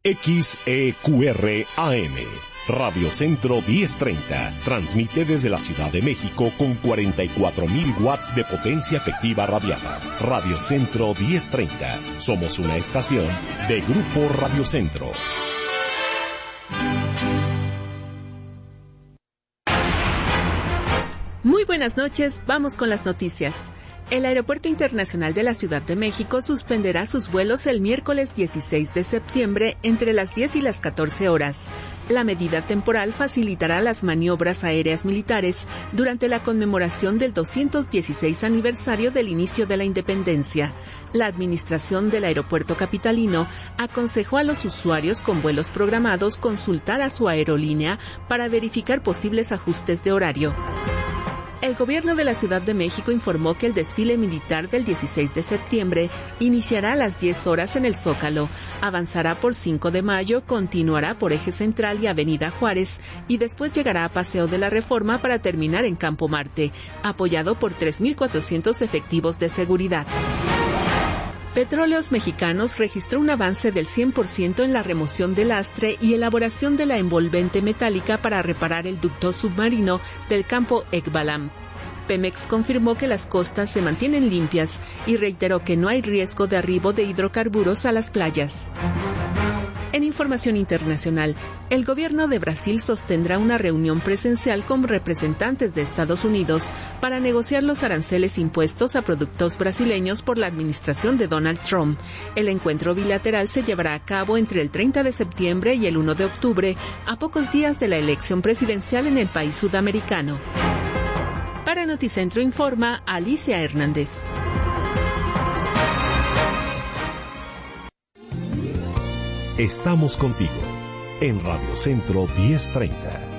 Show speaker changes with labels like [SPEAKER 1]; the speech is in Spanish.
[SPEAKER 1] XEQR AM, Radio Centro 1030, transmite desde la Ciudad de México con 44.000 watts de potencia efectiva radiada. Radio Centro 1030, somos una estación de Grupo Radio Centro.
[SPEAKER 2] Muy buenas noches, vamos con las noticias. El Aeropuerto Internacional de la Ciudad de México suspenderá sus vuelos el miércoles 16 de septiembre entre las 10 y las 14 horas. La medida temporal facilitará las maniobras aéreas militares durante la conmemoración del 216 aniversario del inicio de la independencia. La administración del aeropuerto capitalino aconsejó a los usuarios con vuelos programados consultar a su aerolínea para verificar posibles ajustes de horario. El gobierno de la Ciudad de México informó que el desfile militar del 16 de septiembre iniciará a las 10 horas en el Zócalo, avanzará por 5 de Mayo, continuará por Eje Central y Avenida Juárez y después llegará a Paseo de la Reforma para terminar en Campo Marte, apoyado por 3.400 efectivos de seguridad. Petróleos Mexicanos registró un avance del 100% en la remoción del lastre y elaboración de la envolvente metálica para reparar el ducto submarino del campo Ekbalam. Pemex confirmó que las costas se mantienen limpias y reiteró que no hay riesgo de arribo de hidrocarburos a las playas. En información internacional, el gobierno de Brasil sostendrá una reunión presencial con representantes de Estados Unidos para negociar los aranceles impuestos a productos brasileños por la administración de Donald Trump. El encuentro bilateral se llevará a cabo entre el 30 de septiembre y el 1 de octubre, a pocos días de la elección presidencial en el país sudamericano. Para Noticentro informa Alicia Hernández.
[SPEAKER 1] Estamos contigo en Radio Centro 1030.